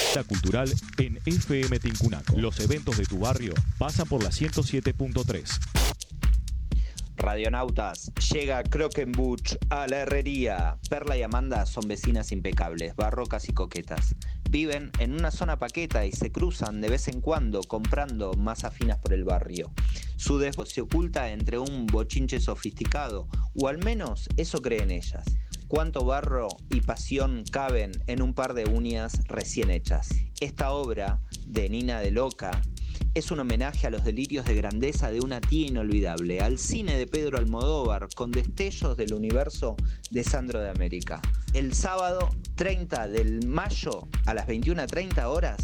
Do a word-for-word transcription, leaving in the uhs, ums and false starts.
La cultural en F M Tincunaco. Los eventos de tu barrio pasan por la ciento siete punto tres. Radionautas, llega Croquembuch a la herrería. Perla y Amanda son vecinas impecables, barrocas y coquetas. Viven en una zona paqueta y se cruzan de vez en cuando comprando masas finas por el barrio. Su deseo se oculta entre un bochinche sofisticado, o al menos eso creen ellas. Cuánto barro y pasión caben en un par de uñas recién hechas. Esta obra de Nina de Loca es un homenaje a los delirios de grandeza de una tía inolvidable, al cine de Pedro Almodóvar con destellos del universo de Sandro de América. El sábado treinta de mayo a las veintiuna treinta horas